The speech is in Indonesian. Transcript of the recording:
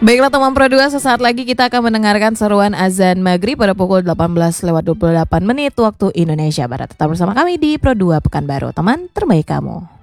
Baiklah teman Pro 2, sesaat lagi kita akan mendengarkan seruan azan maghrib pada pukul 18:28 waktu Indonesia Barat. Tetap bersama kami di Pro 2 Pekanbaru, teman terbaik kamu.